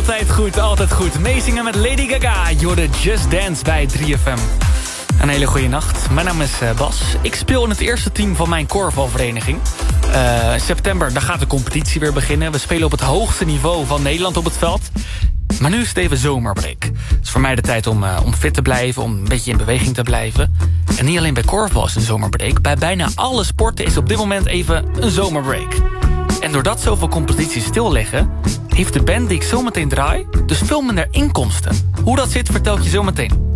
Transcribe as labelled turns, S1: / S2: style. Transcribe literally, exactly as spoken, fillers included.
S1: Altijd goed, altijd goed. Meezingen met Lady Gaga. Jorde Just Dance bij drie F M. Een hele goede nacht. Mijn naam is Bas. Ik speel in het eerste team van mijn korfbalvereniging. Uh, september, daar gaat de competitie weer beginnen. We spelen op het hoogste niveau van Nederland op het veld. Maar nu is het even zomerbreak. Het is voor mij de tijd om, uh, om fit te blijven, om een beetje in beweging te blijven. En niet alleen bij korfbal is een zomerbreak. Bij bijna alle sporten is op dit moment even een zomerbreak. En doordat zoveel competities stilleggen, heeft de band die ik zometeen draai dus veel minder inkomsten. Hoe dat zit, vertel ik je zometeen.